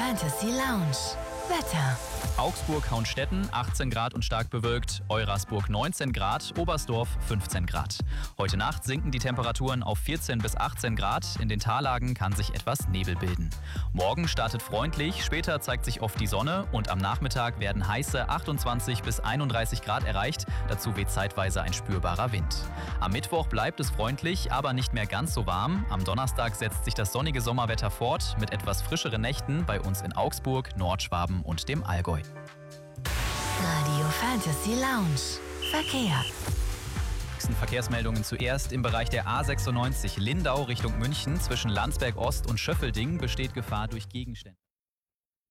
Fantasy Lounge. Wetter. Augsburg-Haunstetten 18 Grad und stark bewölkt, Eurasburg 19 Grad, Oberstdorf 15 Grad. Heute Nacht sinken die Temperaturen auf 14 bis 18 Grad, in den Tallagen kann sich etwas Nebel bilden. Morgen startet freundlich, später zeigt sich oft die Sonne und am Nachmittag werden heiße 28 bis 31 Grad erreicht, dazu weht zeitweise ein spürbarer Wind. Am Mittwoch bleibt es freundlich, aber nicht mehr ganz so warm. Am Donnerstag setzt sich das sonnige Sommerwetter fort mit etwas frischeren Nächten bei uns in Augsburg, Nordschwaben und dem Allgäu. Radio Fantasy Lounge. Verkehr. Verkehrsmeldungen zuerst. Im Bereich der A96 Lindau Richtung München zwischen Landsberg Ost und Schöffelding besteht Gefahr durch Gegenstände.